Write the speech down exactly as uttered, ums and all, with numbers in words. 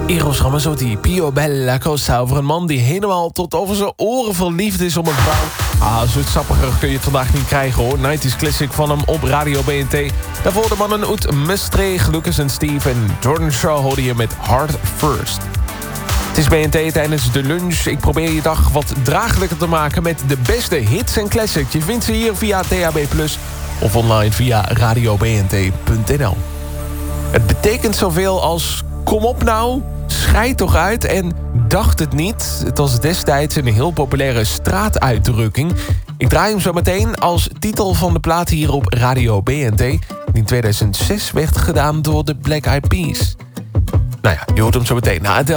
Eros Ramazzotti, Pio Bella Cosa, over een man die helemaal tot over zijn oren verliefd is op een vrouw. Ah, zo sappiger kun je het vandaag niet krijgen hoor. nineties classic van hem op Radio B N T. Daarvoor de mannen Oet Mustree, Lucas en Steve en Jordan Shaw hoorde je met Heart First. Het is B N T tijdens de lunch. Ik probeer je dag wat draaglijker te maken met de beste hits en classics. Je vindt ze hier via D A B plus, of online via radio b n t punt n l. Het betekent zoveel als kom op nou, scheid toch uit en dacht het niet. Het was destijds een heel populaire straatuitdrukking. Ik draai hem zo meteen als titel van de plaat hier op Radio B N T. Die in tweeduizend zes werd gedaan door de Black Eyed Peas. Nou ja, je hoort hem zo meteen na het